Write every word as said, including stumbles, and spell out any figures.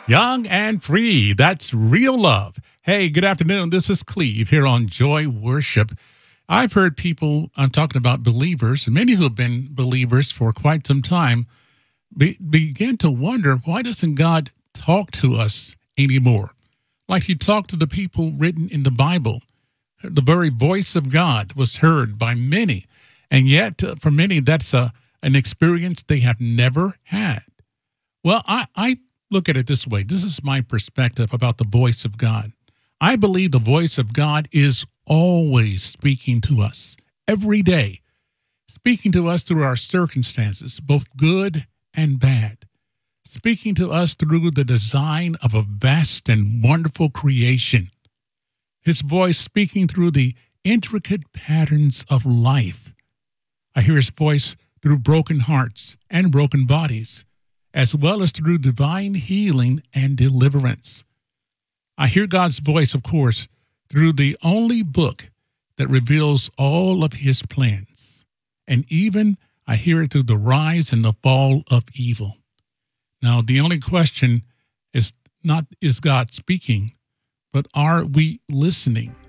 Young and free. That's real love. Hey, good afternoon. This is Cleve here on Joy Worship. I've heard people, I'm talking about believers, and many who have been believers for quite some time, be, begin to wonder, why doesn't God talk to us anymore? Like he talked to the people written in the Bible. The very voice of God was heard by many. And yet, uh, for many, that's a, an experience they have never had. Well, I, I look at it this way. This is my perspective about the voice of God. I believe the voice of God is always speaking to us every day, speaking to us through our circumstances, both good and bad, speaking to us through the design of a vast and wonderful creation. His voice speaking through the intricate patterns of life. I hear his voice through broken hearts and broken bodies, as well as through divine healing and deliverance. I hear God's voice, of course, through the only book that reveals all of his plans. And even I hear it through the rise and the fall of evil. Now, the only question is not, is God speaking, but are we listening?